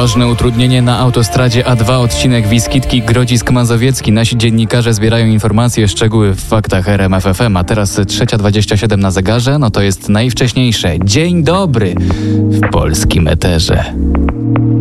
Poważne utrudnienie na autostradzie A2 odcinek Wiskitki-Grodzisk Mazowiecki. Nasi dziennikarze zbierają informacje, szczegóły w faktach RMF FM. A teraz 3:27 na zegarze, no to jest najwcześniejsze. Dzień dobry w polskim eterze.